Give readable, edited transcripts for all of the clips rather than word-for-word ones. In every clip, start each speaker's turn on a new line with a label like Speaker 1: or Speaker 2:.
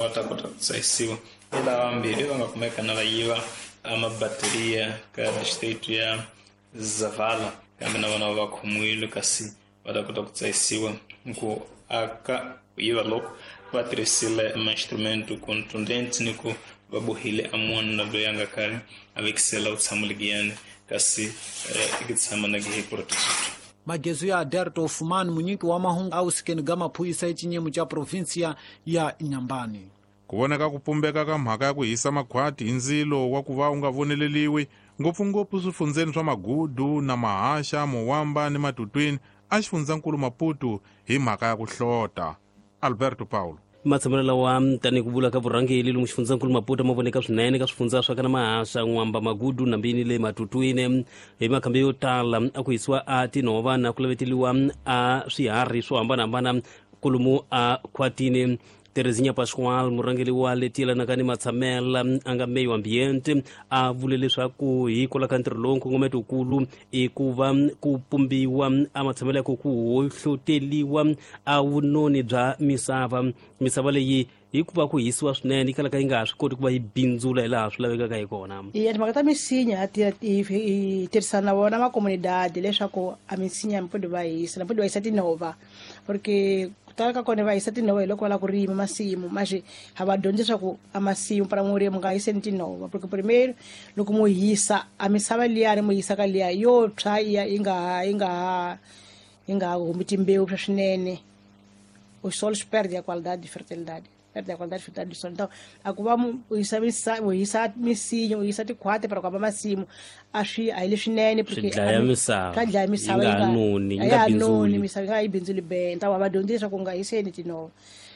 Speaker 1: watakota kusaisiwa ila wambili wangakumeka na wayiwa amabateria ka district ya Zavala kama na wana wakumwilo kasi watakota kusaisiwa nku aka yiwa loko patresile ma instrumento contundente niko babuhile amon na doyanga kare avec cela utsamuligiane kasi ikitsama na gihe protesto
Speaker 2: magezo ya Derto Fumani munyiki wa mahungu au sikenigama puisa ichinyemu cha provinsia ya Inyambani.
Speaker 3: Kuoneka kupumbeka ka mhaka ya kuhisa makhwati inzilo wa kuva ungavoneleliwi ngopfungopfu swifundzeni swa Magudu na Mahasha, Mowamba ni Matutwini a xifundzakulu Maputo hi mhaka ya ku hlota. Alberto Paulo
Speaker 4: matsamelelo wa tani kuvula ka vurhangeli lomu xifundzakulu Maputo mavoneka swinene ka swifundza swa kana Mahasha, Nwamba, Magudu na mbini le Matutwini hi makhambi yo tala a ku hisiwa a tinhova na ku laveteliwa a swiharhi swo hambanahambana kulumu a khwatini. Terezinha Pascoal murhangeli wa letila na kani matsamela anga meio ambiente a vule leswaku hi kola ka ntirho lowu nkongometo wukulu i ku va ku pumbiwa a matsamela ya ku hohloteliwa a vunoni bya misava leyi hi ku va ku hisiwa swinene yi kalaka yi nga ha swi koti ku va yi bindzula hi laha swi lavekaka hi kona.
Speaker 5: Timhaka ta misinya hi tirhisana na vona makomunidade leswaku a misinya mpodi va hisa tinhova porque kutala ka kona va hisa tinhova hi loko va la ku rima masimu maxe ha va dyondza leswaku a masimu para n'wi mu nga hiseni tinhova porque primeiro loko mu hisa a misava liyani mu hisaka liya yo tshwa yi nga ha humi timbewu swa swinene o solo perde a qualidade de fertilidade. Perde a qualidade de fertilidade do solo. Então, a cuba hisa misinho, hisa tikhwate para kwamba masimu a ile swinene porque
Speaker 4: dlaya misava
Speaker 5: inga noni misava nga ibindzuli bene. Então va dyondzisa ku nga hiseni tinhova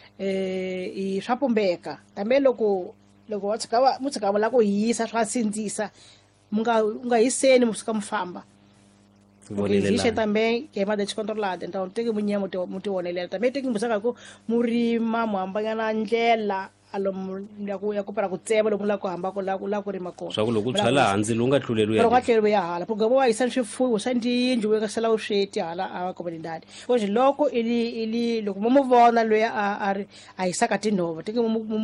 Speaker 5: i swa pumbeka tambe loko mutsika la ku hisa swa sindzisa mu nga hiseni musuka mufamba. Existe também queimada descontrolada, então tem que munha muito onelela também tem que buscar com murima muambanya na ndlela ya ku para ku tsema lomu la ku hamba ku la ku rima kona
Speaker 4: swa ku loko tshala hanzi lu nga tluleriwa
Speaker 5: loko tluleriwa ya hala porque vo hisa swifuwo swa ndinju we ka sala usweti hala a comunidade hoje loko ili loko mu vona loyi a hisaka tinhova tinge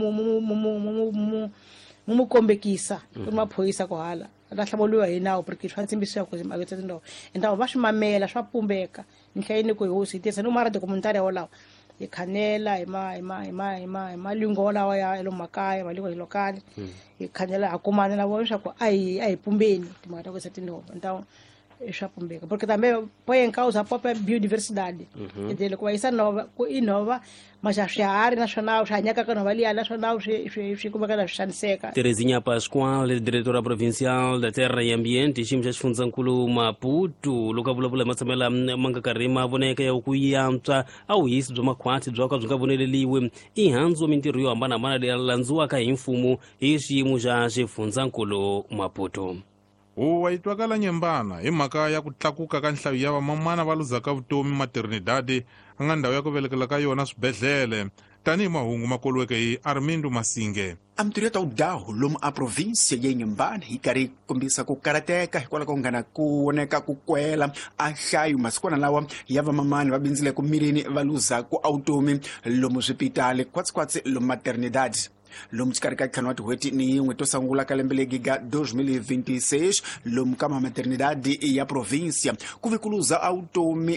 Speaker 5: mu kombekisa ku maphoyisa ku hala la hlamoliwa hi nawu porque swa tsimbisiwa ku maketsa tinhova então va swi mamela swa pumbeka nhleyini ku hi hosi hi tirhisa no mara documentary ya wolawa hi khanela hi malingo lawa ya lomu makaya malingo hi lokali hi khanela ha kumana na vona leswaku a hi pumbeni timhaka ta ku hisa tinhova então swa pumbeka porque também põe em causa a própria biodiversidade quer loko va hisa inhova mas swiharhi nacional swi hanyaka ka nhova liya nacional swi kumeka na swi xaniseka.
Speaker 4: Terezinha Pascoal, diretora provincial da terra e ambiente xiyimo xa xifundzakulu Maputo loko a vulavula hi matsamela ma nga karhi ma voneka ya ku yantswa a vuhisi bya makhwati bya ka byi nga voneleliwi i handzu wa mintirho yo hambanahambana leyi landziwaka hi mfumo hi xiyimo xa xifundzakulu Maputo.
Speaker 3: Huwa yi twakala nyembana hi mhaka ya ku tlakuka ka nhlayo ya vamamana va luzaka vutomi maternidade a nga ndhawu ya ku velekela ka yona swibedhlele tanihi mahungu ma koliweke hi Armindo Masinge.
Speaker 6: A mintirho ya taudhawu lomu a província ya Inhambane hi karhi kombisa ku karateka hikwalaho ko nghana ku oneka ku kwela a nhlayo masikwana lawa ya vamamani va bindzileke mirini va luzaka automi lomu swipitali kwatsikwatsi lomu maternidade. Lomu xikarhi ka ntlhanu wa tin'hweti ni yin'we to sungula ka lembe legi ga 2026 lomu ka maternidade ya província ku ve ku luza automi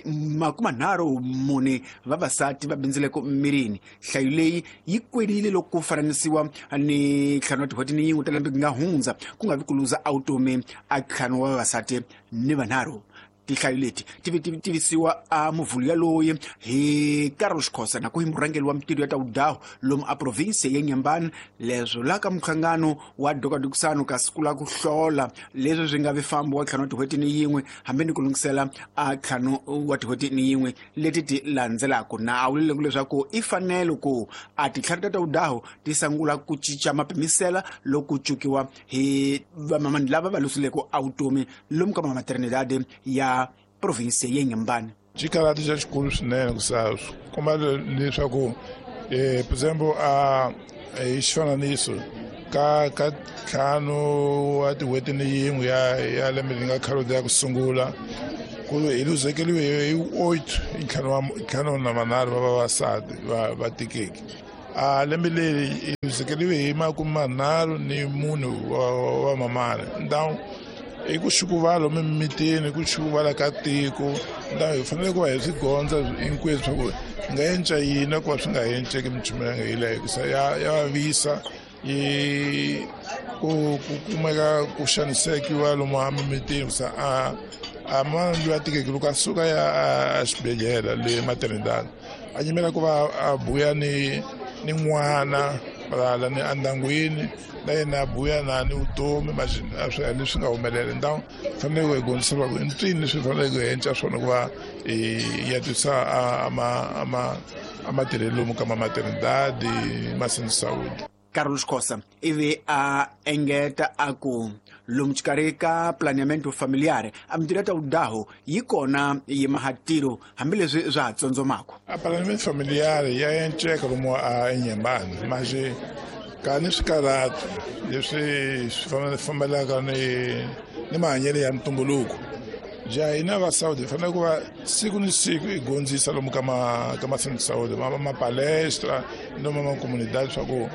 Speaker 6: 34 vavasati va bindzileke mirini. Nhlayo leyi yi kwerile loko ku fananisiwa ni ntlhanu wa tin'hweti ni yin'we ta lembe nga hundza ku nga vi ku luza automi a ntlhanu wa vavasati ni vanharhu. Tinhlayo leti tivisiwa a muvhulu yaloye hi Carlos Khosa na ku hi murhangeli wa mintirho ya taudhawu lomu a província ya Inhambane leswo la ka mukhlangano wa dokadukisano ka siku la ku hlola leswi swi nga vi fambo wa ntlhanu wa tin'hweti ni yin'we hambi ni ku lungisela a ntlhanu wa tin'hweti ni yin'we leti ti landzelaka na a wulile leswaku i fanele ku a tintlhanu ta taudhawu ti sungula ku cinca mapimisela loku cukiwa hi vamamani lava va lusileke automi lomu ka maternidade ya província ya Inhambane.
Speaker 7: Chikarati xa xikulu swinene ku saswo komba leswaku por exemplo hi xifananiso ka ntlhanu wa tin'hweti ni yin'we ya lembe li nga khaloti ya ku sungula hi luzekeliwe hi 8 ntlhanu na manharhu va vavasati va tikeki lembe leri sekeriwe hi 30 wa mamana. Então i ku xukuvala lomu mimitini, i ku xukuvala ka tiko. Hi fanele ku va hi swi gondza hinkwenu swa ku nga endla yini ku va swi nga endleki minchumu yi leyo ya vavisa ku kumeka ku xanisekiwa lomu mimitini a mani va tikeki loko a suka ya exibedhlele le maternidade a nyimela ku va a buya ni n'wana hala ni andyangwini na yena a buya ni vutomi leswi nga humelela. Ndhawu fanele ku hi gondziseriwa ku i ncini leswi fanele ku hi endla swona ku va hi yatisa a matirhelo lomu ka maternidade masindzisawuti.
Speaker 6: Carlos Khosa ivi a engeta aku lomu xikarhi ka planeamento familiar a mintirho ya taudaho yi kona yi mahatiro hambileswi swa ha tsondzomako.
Speaker 7: A planeamento familiar ya enceka lomu a eNyembani manje kani swikarhati leswi swi fambelaka ni mahanyelo ya ntumbuluko. Hina vasawuti hi fanele ku va siku ni siku hi gondzisa lomu ka masindzisawuti mapalestra lomu makomunidade swa ku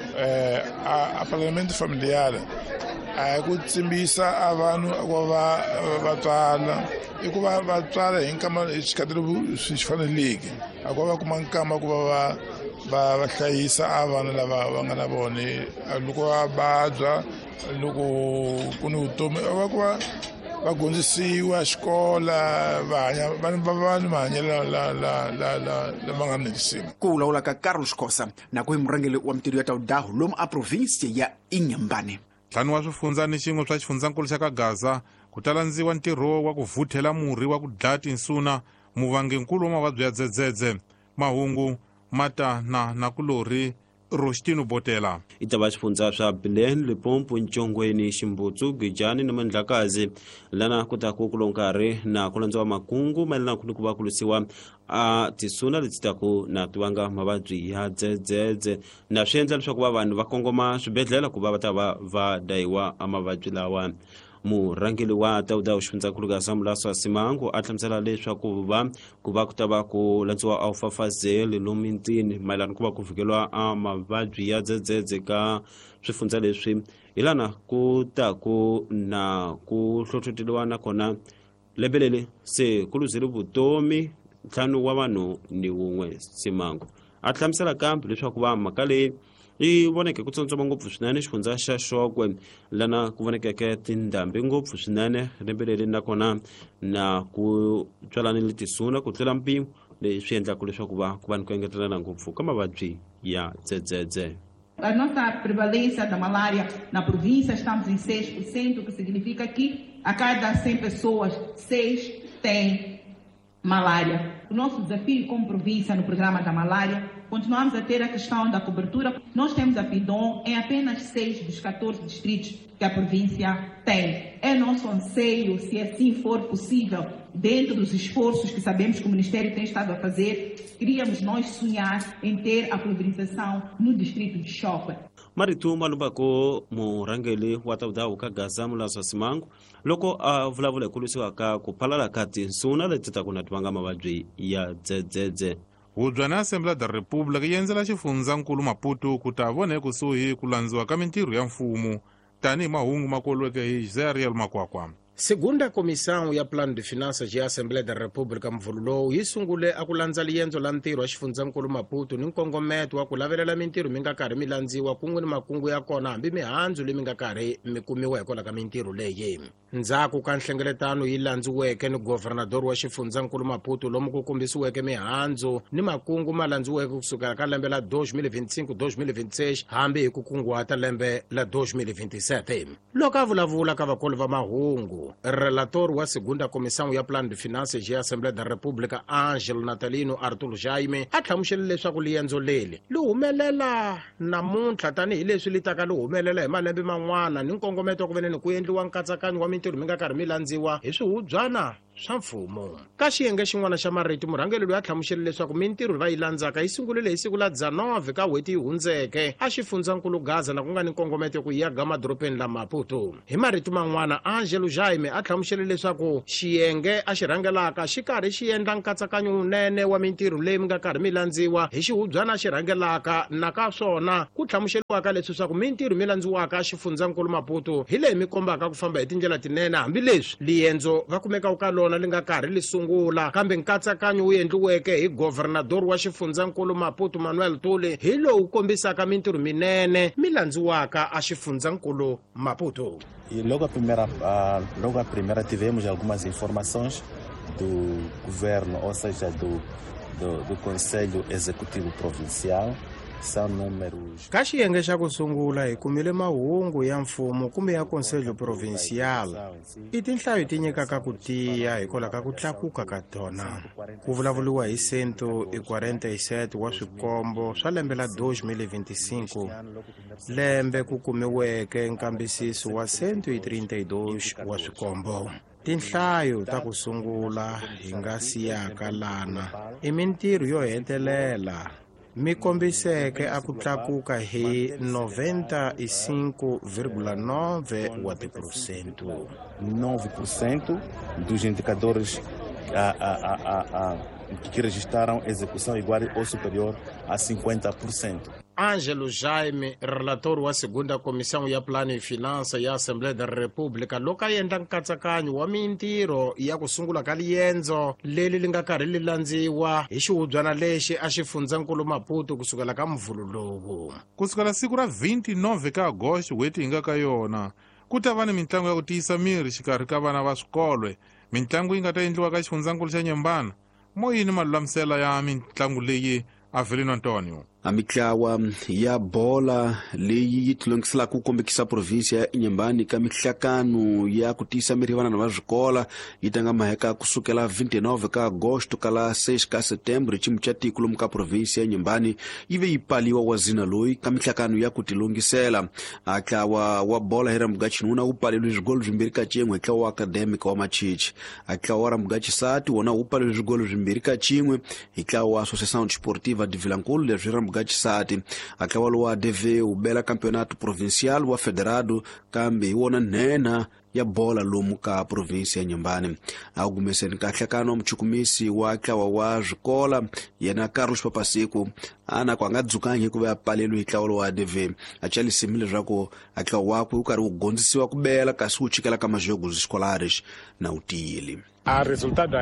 Speaker 7: a parlamento familiar a hi ku tsimbisa a vanhu ku va tswala i ku va tswala hi nkama xikhatelo swi faneleke a ku va kuma nkama ku va hlayisa a vanhu lava va nga na vona loko va vabya loko ku ni vutomi va ku va gondzisiwa xikola va hanya vanhu mahanyelo lama nga nirisimu.
Speaker 6: Ku vulavula ka Carlos Khosa na ku hi murhangeli wa mintirho ya taudaho lomu a provinsia ya Inhambane.
Speaker 3: Ntlhanu wa swifundzha ni xin'we swa xifundzankulu xa ka Gaza ku talandziwa ntirho wa ku vuthela murhi wa ku dlaya tinsuna muvangenkulu wa mavabyi ya dzedzedze. Mahungu matana na kulori Rostino Botela.
Speaker 8: Itava xifundza swa Belen, Limpopo, Nchongweni, Ximbutsu, Gijani na Mandlakazi lana ku ta ku nkarhi na ku landziwa makungu mayelana ku va kulisiwa a tisuna leti taku na tiwanga mavabyi ya dzedzedze na swi endla leswaku va vanhu va kongoma swibedhlele ku va ta va dayiwa a mavabyi lawa. Murhangeli wa taudaho xifundzankulu ka Samulaso Simangu a hlamusela leswaku ku va ku ta va ku landziwa a ufafazeli lomu mintini mayelana ku va ku fikeliwa a mavabyi ya dzedzedze ka swifundza leswi hilana ku ta ku na ku hlohloteliwa na kona lebelele se ku luzile vutomi ntlhanu wa vanhu ni wun'we. Simangu a hlamusela kambe leswaku va mhaka leyi i voneke ku tsotsoma ngopfu swinene xifundza xa Xokwe lana ku vonekeke tindhambi ngopfu swinene rebeleli nakona na ku tswalani le tisuna ku tlula mpimo leswi endlaka leswaku ku va ni ku engetelana ngopfu ka mavabyi ya dzedzedze.
Speaker 9: A nossa prevalência da malária na província estamos em 6%, o que significa que a cada 100 pessoas, 6 têm malária. O nosso desafio como província no programa da malária, continuamos a ter a questão da cobertura. Nós temos a PIDOM em apenas 6 dos 14 distritos que a província tem. É nosso anseio, se assim for possível, dentro dos esforços que sabemos que o Ministério tem estado a fazer, queríamos nós sonhar em ter a pulverização no distrito de Xokwe.
Speaker 8: Maritu malubako murhangeli wa taudaho ka Gaza Samulaso Simangu loko a vulavula kulisiwa ka ku phalala ka tinsuna leti ta ku na tiwanga mavabyi ya dzedzedze.
Speaker 3: Hubyana Assembleia da República yi endzela xifundzankulu Maputo ku ta vona kusuhi ku landziwa ka mintirho ya mfumo tanihi mahungu makolweke hi Zeriel Makwakwa.
Speaker 2: Segunda Comissão ya Plano de Finanças ya Assembleia da República mvululowu yi sungule a ku landza liyendzo la ntirho wa xifundzankulu Maputo ni nkongometo wa ku lavelela mintirho mi nga karhi mi landziwa kun'we ni makungu ya kona hambi mihandzu leyi mi nga karhi mi kumiwa hikwalaho ka mintirho leyi. Ndzhaku ka nhlengeletano yi landziweke ni governador wa xifundzankulu Maputo lomu ku kombisiweke mihandzu ni makungu ma landziweke kusukela ka lembe la 2025-2026 hambi hi ku kunguhata lembe la 2027. Loko a vulavula ka vakulu va mahungu, relator wa Segunda Comissão ya Plano de Finanças ya Assembleia da República Ângelo Natalino Arturo Jaime a hlamusele leswaku liyendzo leli li humelela namuntlha tanihi leswi li taka li humelela hi malembe man'wana ni nkongometo wa ku veneni ku endliwa nkatsakanyo wa mintirho mi nga karhi mi landziwa hi swihubyana swa mfumo. Ka xiyenge xin'wana xa marito murhangeri loyi a hlamuxele leswaku mintirho va yi landzaka yi sungulile hi siku la 19 ka n'hweti yi hundzeke a xifundzankulu Gaza na ku nga ni nkongometo ku yaga madorobeni la Maputo. Hi marito man'wana Angelo Jaime a hlamuxele leswaku xiyenge a xi rhangelaka xi karhi xi endla nkatsakanyo wunene wa mintirho leyi mi nga karhi mi landziwa hi xihubyana xi rhangelaka na ka swona ku hlamuxeliwaka leswi swa ku mintirho mi landziwaka a xifundzankulu Maputo hi leyi mi kombaka ku famba hi tindlela tinene hambileswi liyendzo va kumeka ka lona li nga karhi li sungula kambe nkatsakanyo wu endliweke hi governador wa xifundzankulu Maputo Manuel Tule hi lowu kombisaka mintirho minene mi landziwaka a xifundzankulu Maputo.
Speaker 10: E logo a primeira tivemos algumas informações do governo, ou seja, do Conselho Executivo Provincial. São números.
Speaker 2: Ka xiyenge xa ku sungula hi kumile mahungu ya mfumo kumbe ya Conselho Provincial i tinhlayo ti nyikaka ku tiya hikwalaho ka ku tlakuka ka tona. Ku vulavuliwa hi 147 wa swikombo swa lembe la 2025 lembe ku kumiweke nkambisiso wa 132 wa swikombo. Tinhlayo ta ku sungula hi nga siyaka lana i mintirho yo hetelela mi kombiseke a ku tlakuka hi 95,9 wa tiprocento.
Speaker 10: 9% dos indicadores que registraram execução igual ou superior a 50%.
Speaker 2: Angelo Jaime, relator wa segunda comissão ya plano e finança ya Assembleia da República, loka endla nkatsakanyo wa mintirho ya ku sungula ka liyendzo leli li nga karhi li landziwa hi xihubyana lexi a xifundzankulu Maputo kusukela ka mvhulu lowu.
Speaker 3: Kusukela siku ra 29 ka Agosto n'hweti hi nga ka yona ku ta va ni mitlangu ya ku tiyisa miri xikarhi ka vana va swikolwe. Mitlangu yi nga ta endliwa ka xifundzankulu xa Nyembana. Moyini malulamisela ya mitlangu leyi Avelino Antonio.
Speaker 11: A mitlawa ya bola leyi yi tilongisela ku kombekisa provinsia ya Inhambane ka mihlakano ya ku tiyisa miri vana va swikola yi tanga maheka kusukela 29 ka Agosto kala 6 ka Setembro chimu cha tiko lomu ka provinsia ya Inhambane ive yi paliwa wa zina loyi ka mihlakano ya ku tilongisela. A ntlawa wa bola hi Rambugachi nuna wu palelwe swigolo swimbirhi ka chin'we hi ntlawa wa Academic wa Machichi. A ntlawa wa Rambugachi Sati wona wu palelwe swigolo swimbirhi ka chin'we hi ntlawa wa Associação Desportiva de Vilankulu leswi Rambugachi Sati. A ntlawa lowu wa DV wu bela campeonato provincial wa federado kambe hi wona nhena ya bola lomu ka provinsia ya Nyembane. A humeseni ka nhlakano wa muchukumisi wa ntlawa wa swikola yena Carlos Papasiku ana kwa nga dzukanyi ku va palelwe hi ntlawa wa DV a chalisimi leswaku a ntlawa wakwe wu karhi wu gondzisiwa ku bela kasi wu chikela ka majogos escolares na wu tiyile.
Speaker 12: A resultado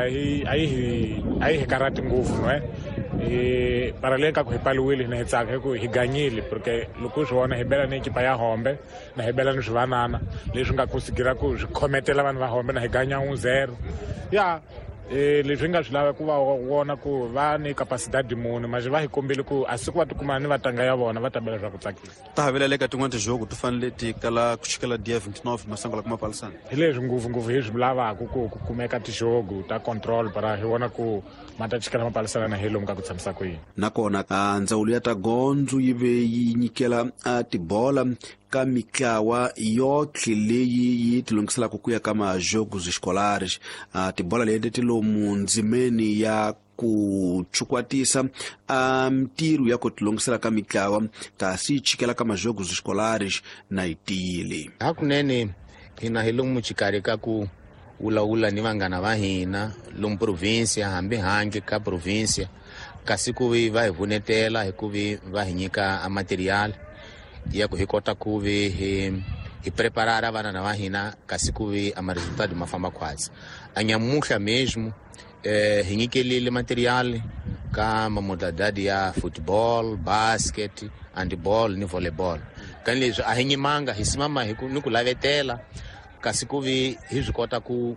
Speaker 12: aí karati ngopfu no para le ka ku hipaliwile na hitsaka ku higanyile porque loko swi vona hibela ni ekipa ya Hombe na hibela ni swivanana leswi nga kusikira ku swi khometela vanhu va Hombe na higanya 1-0 ya leswi nga swi lava ku va vona ku va ni capacidade muni mas va hi kombile ku a siku va tikuma ni vatanga ya vona va ta bela swa ku tsakisa.
Speaker 11: Ta havela le ka tin'wana tijogo to fanele ti kala ku chikela dia 29 masango la kuma palisana.
Speaker 12: Hi leswi ngopfu hi swi lavaka ku kumeka tijogo ta control para hi vona ku mata chikela mapalisana na helo muka ku tshamisa ku yini.
Speaker 11: Nakona ka ndzawulo ya ta gondzo yive yi nyikela a tibola ka mitlawa yotlhe leyi yi tilongiselaka ku ya ka majogos escolares. Tibola leyi ti lomu ndzimeni ya ku chukwatisa mtiru ya ku tilongisela ka mitlawa kasi chikela ka majogos escolares na itile.
Speaker 13: Hakunene hina hi lomu chikari ka ku wulawula ni vanghana va hina lomu provinsia hambi handle ka provinsia kasi ku vi va hi vunetela hi ku vi va hi nyika material ya ku hi kota ku vi hi preparara vana na va hina kasi ku vi resultado ma famba khwatsi. Anyamuhla mesmo hi nyikelile material ka modalidade ya football, basket, handball ni volleyball. Kan leswi a hi nyimanga hi simama hi ku lavetela kasi ku vi hi swi kota ku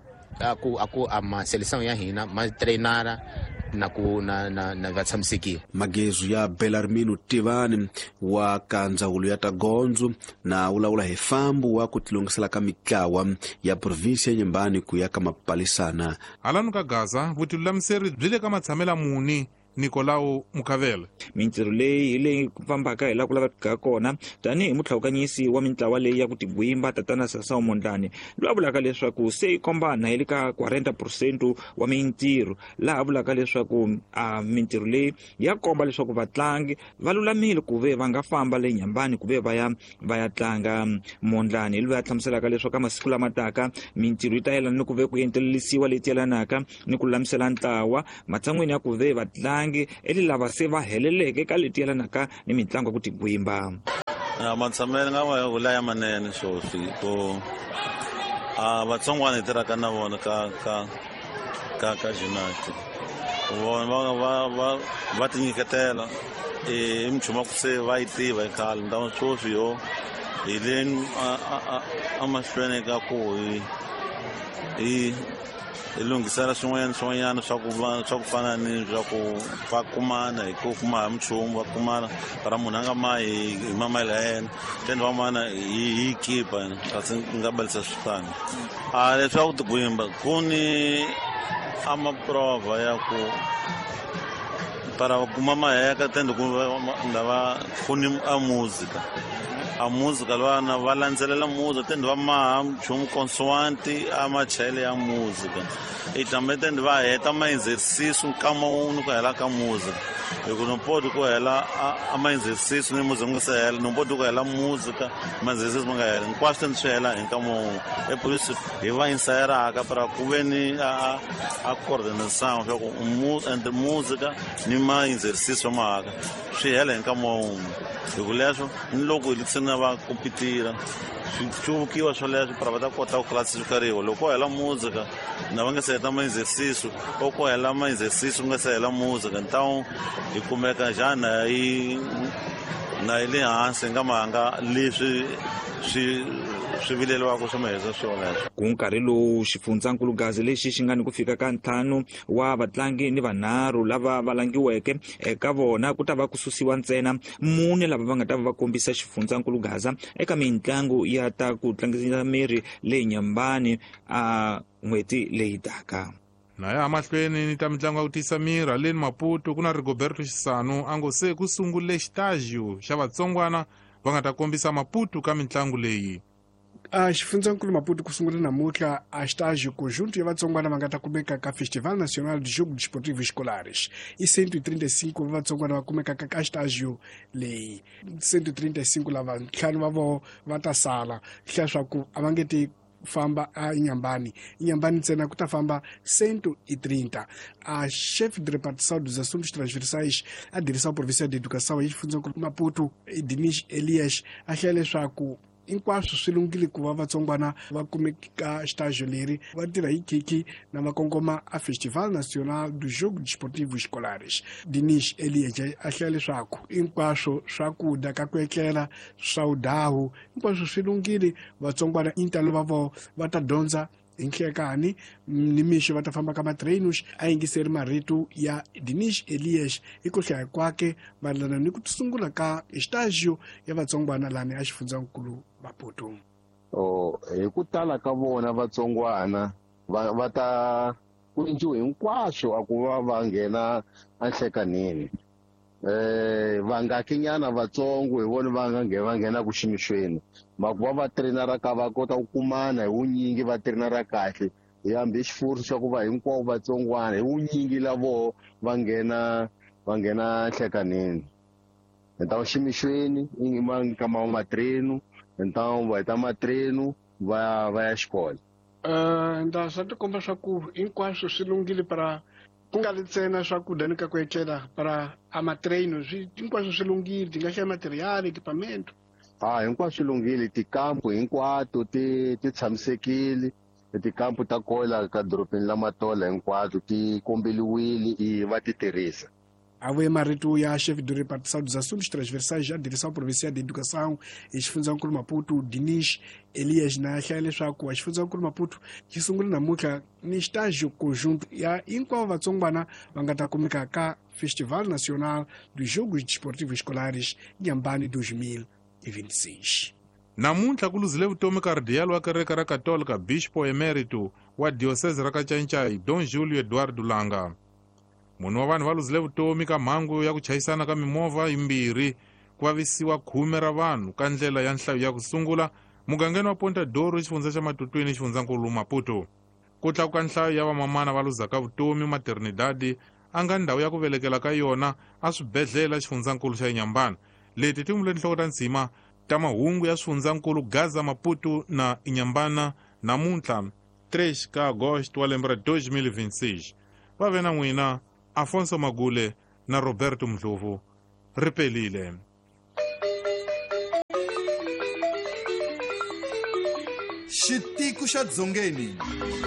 Speaker 13: ama seleção ya hina ma treinara na vatshamisekile.
Speaker 11: Magezu ya Belarmino Tivani wa ka ndzawulo ya ta gondzo na wulawula hi fambu wa ku tilongisela ka mitlawa ya provinsia ya Nyembane ku ya ka mapalisana.
Speaker 3: Halanu ka Gaza vutilulamiseri byi le ka matshamela muni Nicolau Mukavele.
Speaker 14: Mintirho leyi leyi fambaka hi la ku lavaka kona tanihi mutlhawukanyisi wa mitlawa leyi ya ku tigwimba tatana Sasau Mondlane loyi vulaka leswaku se yi komba na hi le ka 40% wa mintirho laha vulaka leswaku mintirho leyi ya komba leswaku vatlangi va lulamile ku ve va nga famba le nyambani ku ve va ya tlanga. Mondlane loyi a hlamuselaka leswaku masiku lama taka mintirho yi ta yelana ni ku ve ku entelelisiwa leti yelanaka ni ku lulamisela ntlawa matshan'wini ya ku ve vatlangi lava se va heleleke ka leti yelanaka ni mitlangu ya ku tigwimba.
Speaker 15: Matshambele nga va vula ya manene swoswi ku vatsongwana hi tirhaka na vona ka gymnastic vona va tinyiketela i minchumu ya ku se va yi tiva hi khale ndhawu swoswi yo hi le amahlweni ka ku hi lungisela swin'wanyana swa ku fana ni swa ku va kumana hi ku kuma hi minchumu va kumana para munhu a nga mahi hi mamayile ya yena tende va mana hi kipa kasi nga balisa switano leswi ya ku tigwimba ku ni amaprova ya ku para va kuma maheka tende ku ni a música lwana va landzelela música tende va maha nchumu consoanti a machele ya música i tambe tende va heta ma-exercício nkama wun'we ku hela ka música hikuva no poti ku hela a ma-exercício ni música ku se hela no poti ku hela música ma-exercício ma nga hela hinkwaswo tende swi hela hi nkama wun'we epolisi hi va insayeraka para ku ve ni a coordinação swa ku entre música ni ma-exercício ma mahaka swi hela hi nkama wun'we hikuva leswo ni loko hi na va kompetira swi cuvukiwa swoleswo para va ta kota ku classificariwa loko hela música na va nga se heta ma-exercício o ku hela ma-exercício ku nga se hela música então hi kumeka njhani hi le hansi nga mahanga leswi swi vileliwaka swi maheza swoleswo.
Speaker 14: Ku nkarhi lowu xifundzankulugazi lexi xi nga ni ku fika ka 5 wa vatlangi ni vanharhu lava va langiweke eka vona ku ta va ku susiwa ntsena 4 lava va nga ta va kombisa xifundzankulugaza eka mitlangu ya ta ku tlangisa miri leyi nyambani n'hweti leyi taka.
Speaker 3: Na ya mahlweni ni ta mitlangu ya ku tisa miri haleni Maputo ku na Rigoberto Xisanu a ngo se ku sungule xitajiyo xa vatsongwana va nga ta kombisa Maputo ka mitlangu leyi.
Speaker 16: Xifundzankulu Maputo ku sungula namuntlha a estágio conjunto ya vatsongwana va nga ta kumeka ka Festival Nacional de Jogos Desportivos Escolares e 135 vatsongwana va kumeka ka estágio leyi 135 lava ntlhanu va vo va ta sala hlaya swa ku a va nge ti famba inyambani ntsena ku ta famba 130. A chefe de repartição dos assuntos transversais a direção provincial de educação ya xifundzankulu Maputo Dinis Elias a hlaya leswaku hinkwaswo swi lunghile ku va vatsongwana va kumeka estágio leri va tirha hi khikhi na va kongoma a Festival Nacional do Jogo Desportivo Escolares. Dinis Elias a hlaya leswaku hinkwaswo swakudya ka ku etlela swa udahu hinkwaswo swi lunghile vatsongwana intalo va vo va ta dyondza hi nhlekani nimixo va ta famba ka matreinos a yingiseri marito ya Dinis Elias hi ku hlaya kwake mayelana ni ku sungula ka estágio ya vatsongwana lani a xifundzankulu Maputo.
Speaker 17: Hi ku tala ka vona vatsongwana va ta ku endliwa hinkwaswo a ku va nghena enhlekanini va nga kinyana vatsongo hi vona va nghena ku ximixweni maku va treinara ka va kota ku kumana hi vunyingi va treinara kahle hi hambi xifurso xa ku va hinkwavo vatsongwana hi vunyingi lavo va nghena nhlekanini então ximixweni kama matreino então va heta matreino va ya xikolo.
Speaker 16: Nda swa tikomba swa ku hinkwaswo swi lunghile para ku nga li ntsena swakudya ni ka ku etlela para amatreino hinkwaswo swi lunghile ti nga hlaya material equipamento.
Speaker 17: Hinkwaswo swi lunghile tikampu hinkwato ti tshamisekile tikampu ta kola ka doropeni la Matola hinkwato ti kombeliwile va ti tirhisa.
Speaker 16: Avuye marito ya chefe de repartição dos assuntos transversais ya direção provincial de educação e xifundzankulu Maputo Dinis Elias na hlaya leswaku a xifundzankulu Maputo xi sungula namuntlha ni estágio conjunto ya hinkwavo vatsongwana va nga ta kumeka ka Festival Nacional dos Jogos Desportivos Escolares Nyambani 2026.
Speaker 3: Namuntlha ku luzile vutomi kardiyali wa kereke ra katolika bispo emerito wa diocese ra Kachancai Don Julio Eduardo Langa. munhu wa vanhu va luzile vutomi ka mhangu ya ku chayisana ka mimovha yimbirhi ku vavisiwa 10 ra vanhu ka ndlela ya nhlayo ya ku sungula mugangeni wa Ponta Doro exifundza xa Matutwini exifundzankulu Maputo. Ku tlakuka nhlayo ya vamamana va luzaka vutomi maternidadi a nga ndhawu ya ku velekela ka yona a swibedhlela xifundzankulu xa Inyambane. Leti ti ngule tinhloko ta ndzima ta mahungu ya swifundzankulu Gaza, Maputo na Inyambane namuntlha 3 ka agosto wa lembe ra 2026. Va ve na n'wina Afonso Magule na Roberto Mdlovu. Ripelile.
Speaker 18: Xitiku xa dzongeni.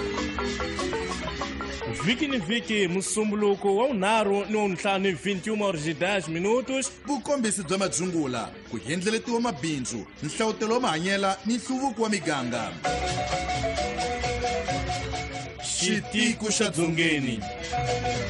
Speaker 19: Viki ni viki musumbuluko wa unharhu ni wa ntlhanu 21:10
Speaker 18: vukombisi bya madzungula ku hendleletiwa mabindzu nhlawutelo wa mahanyela ni nhluvuko wa miganga.
Speaker 19: Xitiku xa dzongeni.